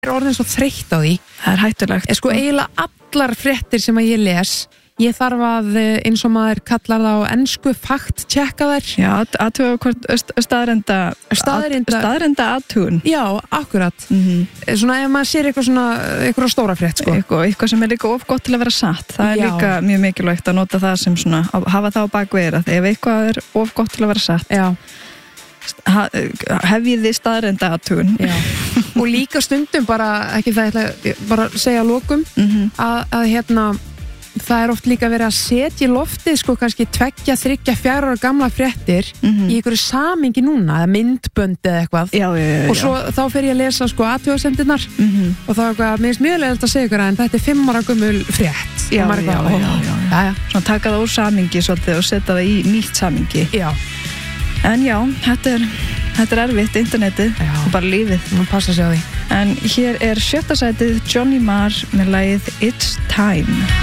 orðin svo þreytt á því. Það hættulegt. Sko eiginlega allar fréttir sem að ég les, ég þarf að, eins og maður kallar það á ensku, fact-checka þær. Já, athuga hvort staðrenda athugun. Já, akkurat. Svona ef maður sér eitthvað stóra frétt, sko. Eitthvað sem líka of gott til að vera satt. Það líka mjög mikilvægt að nota það sem svona, hafa það á bakveira. Ef eitthvað of gott til að vera satt. Já. Hefjið þið staðrenda athugun. Já. Og líka stundum bara, ekki það bara segja að lokum, að það oft líka verið að setja í loftið sko kannski 2, 3, 4 ára gamla fréttir í einhverju samingi núna, eða myndbönd eða eitthvað. Já. Og svo þá fer ég að lesa sko athugasemdirnar og þá mér finnst mjög leiðilegt að segja ykkur en þetta er 5 ára gömul frétt. Já. Svona taka það úr samingi svolítið og setja það í nýtt samingi. Já. En já, þetta er erfitt, internetið og bara lífið. Nú passa sig á því. En hér er 7. sætið Johnny Marr með lagið It's Time.